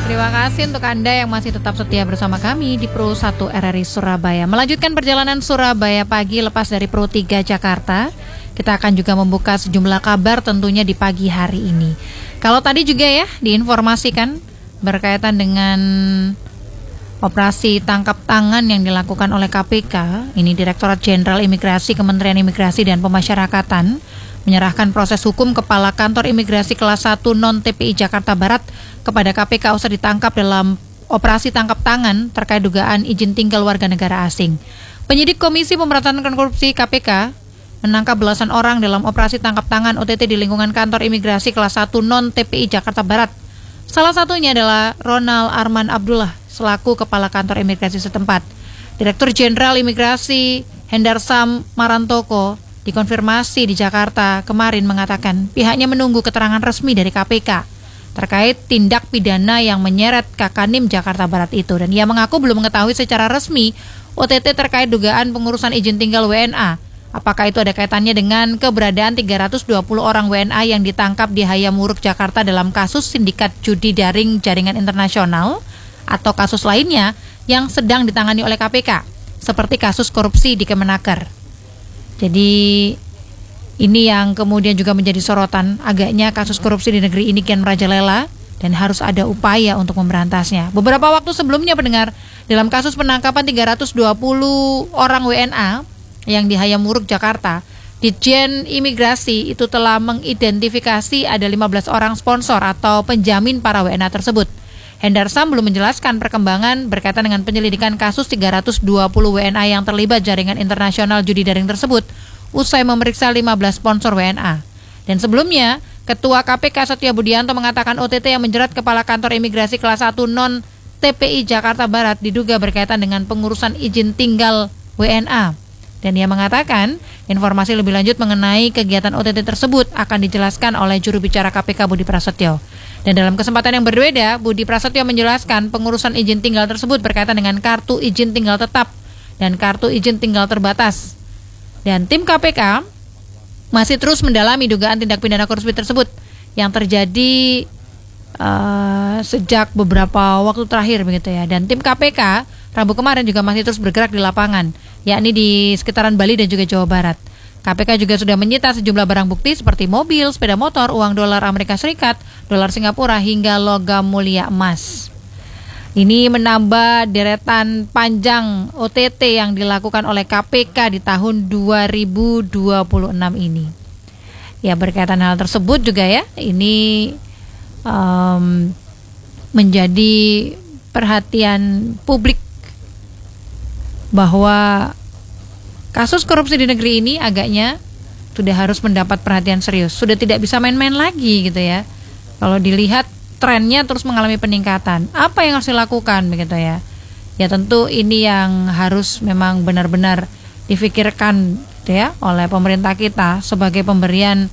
Terima kasih untuk Anda yang masih tetap setia bersama kami di Pro 1 RRI Surabaya. Melanjutkan perjalanan Surabaya pagi lepas dari Pro 3 Jakarta, kita akan juga membuka sejumlah kabar tentunya di pagi hari ini. Kalau tadi juga ya diinformasikan berkaitan dengan operasi tangkap tangan yang dilakukan oleh KPK, ini Direktorat Jenderal Imigrasi Kementerian Imigrasi dan Pemasyarakatan menyerahkan proses hukum Kepala Kantor Imigrasi Kelas 1 Non-TPI Jakarta Barat kepada KPK usai ditangkap dalam operasi tangkap tangan terkait dugaan izin tinggal warga negara asing. Penyidik Komisi Pemberantasan Korupsi KPK menangkap belasan orang dalam operasi tangkap tangan OTT di lingkungan Kantor Imigrasi Kelas 1 Non-TPI Jakarta Barat. Salah satunya adalah Ronald Arman Abdullah selaku Kepala Kantor Imigrasi setempat. Direktur Jenderal Imigrasi Hendarsam Marantoko dikonfirmasi di Jakarta kemarin mengatakan pihaknya menunggu keterangan resmi dari KPK terkait tindak pidana yang menyeret Kakanim Jakarta Barat itu, dan ia mengaku belum mengetahui secara resmi OTT terkait dugaan pengurusan izin tinggal WNA. Apakah itu ada kaitannya dengan keberadaan 320 orang WNA yang ditangkap di Hayamuruk Jakarta dalam kasus sindikat judi daring jaringan internasional atau kasus lainnya yang sedang ditangani oleh KPK seperti kasus korupsi di Kemenaker. Jadi ini yang kemudian juga menjadi sorotan, agaknya kasus korupsi di negeri ini kian merajalela dan harus ada upaya untuk memberantasnya. Beberapa waktu sebelumnya pendengar, dalam kasus penangkapan 320 orang WNA yang di Hayamuruk Jakarta, Ditjen Imigrasi itu telah mengidentifikasi ada 15 orang sponsor atau penjamin para WNA tersebut. Hendarsam belum menjelaskan perkembangan berkaitan dengan penyelidikan kasus 320 WNA yang terlibat jaringan internasional judi daring tersebut usai memeriksa 15 sponsor WNA. Dan sebelumnya, Ketua KPK Setia Budianto mengatakan OTT yang menjerat Kepala Kantor Imigrasi Kelas 1 Non-TPI Jakarta Barat diduga berkaitan dengan pengurusan izin tinggal WNA. Dan ia mengatakan informasi lebih lanjut mengenai kegiatan OTT tersebut akan dijelaskan oleh juru bicara KPK Budi Prasetyo. Dan dalam kesempatan yang berbeda, Budi Prasetyo menjelaskan pengurusan izin tinggal tersebut berkaitan dengan kartu izin tinggal tetap dan kartu izin tinggal terbatas. Dan tim KPK masih terus mendalami dugaan tindak pidana korupsi tersebut yang terjadi sejak beberapa waktu terakhir begitu ya. Dan tim KPK Rabu kemarin juga masih terus bergerak di lapangan, yakni di sekitaran Bali dan juga Jawa Barat. KPK juga sudah menyita sejumlah barang bukti seperti mobil, sepeda motor, uang dolar Amerika Serikat, dolar Singapura, hingga logam mulia emas. Ini menambah deretan panjang OTT yang dilakukan oleh KPK di tahun 2026 ini. Ya, berkaitan hal tersebut juga ya, ini menjadi perhatian publik bahwa kasus korupsi di negeri ini agaknya sudah harus mendapat perhatian serius. Sudah tidak bisa main-main lagi gitu ya. Kalau dilihat trennya terus mengalami peningkatan. Apa yang harus dilakukan begitu ya? Ya tentu ini yang harus memang benar-benar difikirkan gitu ya oleh pemerintah kita sebagai pemberian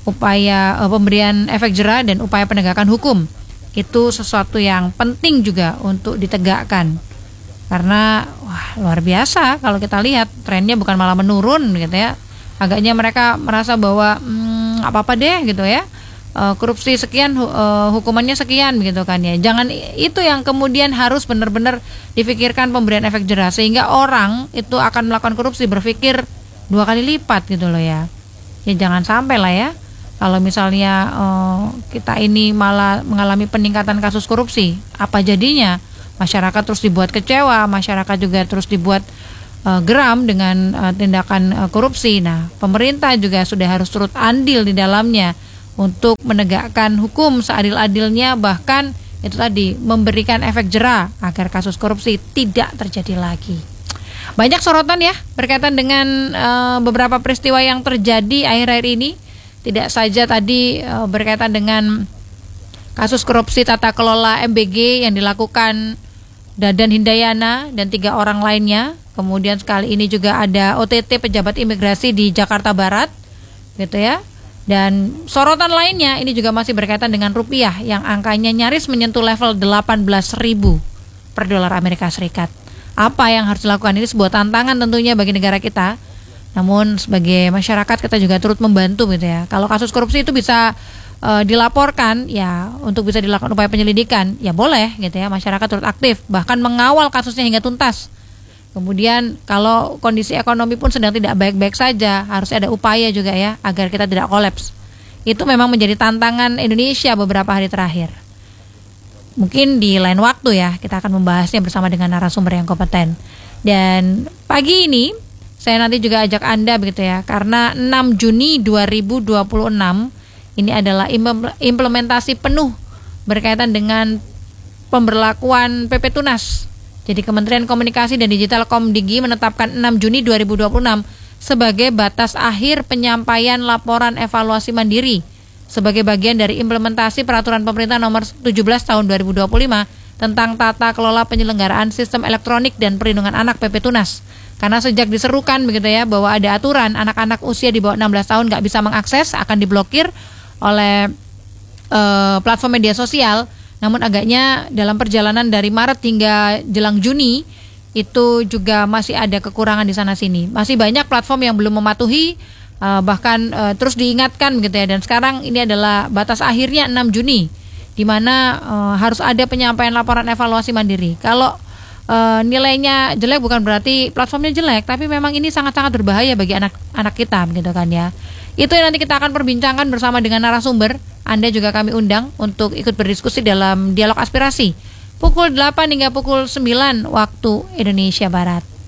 efek jera dan upaya penegakan hukum. Itu sesuatu yang penting juga untuk ditegakkan. Karena luar biasa kalau kita lihat trennya bukan malah menurun gitu ya. Agaknya mereka merasa bahwa apa-apa deh gitu ya. Korupsi sekian hukumannya sekian begitu kan ya. Jangan itu yang kemudian harus benar-benar difikirkan pemberian efek jera sehingga orang itu akan melakukan korupsi berpikir 2 kali lipat gitu loh ya. Ya jangan sampai lah ya. Kalau misalnya kita ini malah mengalami peningkatan kasus korupsi, apa jadinya? Masyarakat terus dibuat kecewa, masyarakat juga terus dibuat geram dengan tindakan korupsi. Nah, pemerintah juga sudah harus turut andil di dalamnya untuk menegakkan hukum seadil-adilnya, bahkan itu tadi memberikan efek jera agar kasus korupsi tidak terjadi lagi. Banyak sorotan ya berkaitan dengan beberapa peristiwa yang terjadi akhir-akhir ini. Tidak saja tadi berkaitan dengan kasus korupsi tata kelola MBG yang dilakukan Dadan Hindayana dan 3 orang lainnya. Kemudian sekali ini juga ada OTT pejabat imigrasi di Jakarta Barat gitu ya. Dan sorotan lainnya ini juga masih berkaitan dengan rupiah yang angkanya nyaris menyentuh level 18.000 per dolar Amerika Serikat. Apa yang harus dilakukan? Ini sebuah tantangan tentunya bagi negara kita. Namun sebagai masyarakat kita juga turut membantu gitu ya. Kalau kasus korupsi itu bisa dilaporkan ya untuk bisa dilakukan upaya penyelidikan, ya boleh gitu ya, masyarakat turut aktif bahkan mengawal kasusnya hingga tuntas. Kemudian kalau kondisi ekonomi pun sedang tidak baik-baik saja, harus ada upaya juga ya agar kita tidak kolaps. Itu memang menjadi tantangan Indonesia beberapa hari terakhir. Mungkin di lain waktu ya kita akan membahasnya bersama dengan narasumber yang kompeten. Dan pagi ini saya nanti juga ajak Anda begitu ya, karena 6 Juni 2026 ini adalah implementasi penuh berkaitan dengan pemberlakuan PP Tunas. Jadi Kementerian Komunikasi dan Digital Komdigi menetapkan 6 Juni 2026 sebagai batas akhir penyampaian laporan evaluasi mandiri sebagai bagian dari implementasi peraturan pemerintah nomor 17 tahun 2025 tentang tata kelola penyelenggaraan sistem elektronik dan perlindungan anak PP Tunas. Karena sejak diserukan begitu ya bahwa ada aturan anak-anak usia di bawah 16 tahun nggak bisa mengakses, akan diblokir oleh platform media sosial. Namun agaknya dalam perjalanan dari Maret hingga jelang Juni itu juga masih ada kekurangan di sana sini. Masih banyak platform yang belum mematuhi, bahkan terus diingatkan gitu ya. Dan sekarang ini adalah batas akhirnya 6 Juni di mana harus ada penyampaian laporan evaluasi mandiri. Kalau nilainya jelek bukan berarti platformnya jelek, tapi memang ini sangat-sangat berbahaya bagi anak-anak kita gitu kan ya. Itu yang nanti kita akan perbincangkan bersama dengan narasumber. Anda juga kami undang untuk ikut berdiskusi dalam dialog aspirasi pukul 8 hingga pukul 9 waktu Indonesia Barat.